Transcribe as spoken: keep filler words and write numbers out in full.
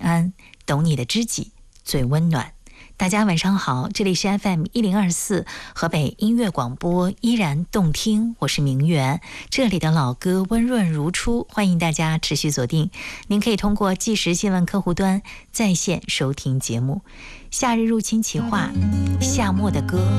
安，懂你的知己最温暖。大家晚上好，这里是 F M 一零二四河北音乐广播，依然动听，我是明媛，这里的老歌温润如初，欢迎大家持续锁定。您可以通过即时新闻客户端在线收听节目。夏日入侵企划，夏末的歌。